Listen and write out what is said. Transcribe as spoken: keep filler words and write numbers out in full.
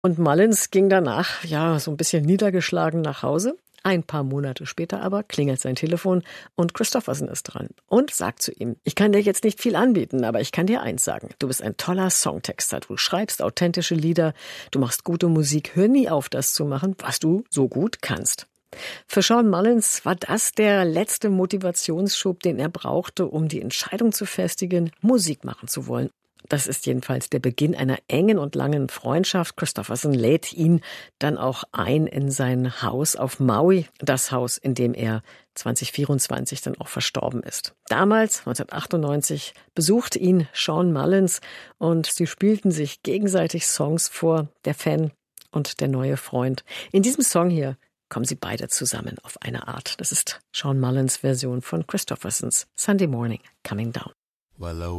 Und Mullins ging danach, ja, so ein bisschen niedergeschlagen nach Hause. Ein paar Monate später aber klingelt sein Telefon und Kristofferson ist dran und sagt zu ihm: Ich kann dir jetzt nicht viel anbieten, aber ich kann dir eins sagen. Du bist ein toller Songtexter, du schreibst authentische Lieder, du machst gute Musik, hör nie auf, das zu machen, was du so gut kannst. Für Shawn Mullins war das der letzte Motivationsschub, den er brauchte, um die Entscheidung zu festigen, Musik machen zu wollen. Das ist jedenfalls der Beginn einer engen und langen Freundschaft. Kristofferson lädt ihn dann auch ein in sein Haus auf Maui, das Haus, in dem er zwanzig vierundzwanzig dann auch verstorben ist. Damals, neunzehnhundertachtundneunzig, besuchte ihn Shawn Mullins und sie spielten sich gegenseitig Songs vor, der Fan und der neue Freund. In diesem Song hier kommen sie beide zusammen auf eine Art. Das ist Shawn Mullins Version von Kristoffersons Sunday Morning Coming Down. Well,